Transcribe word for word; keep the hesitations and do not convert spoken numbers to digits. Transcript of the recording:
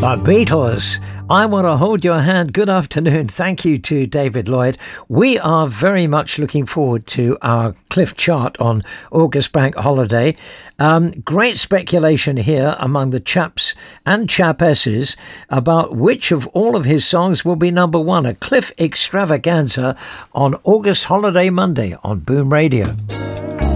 The Beatles, I Want to Hold Your Hand. Good afternoon. Thank you to David Lloyd. We are very much looking forward to our Cliff Chart on August Bank Holiday. Um, great speculation here among the chaps and chapesses about which of all of his songs will be number one. A Cliff extravaganza on August Holiday Monday on Boom Radio.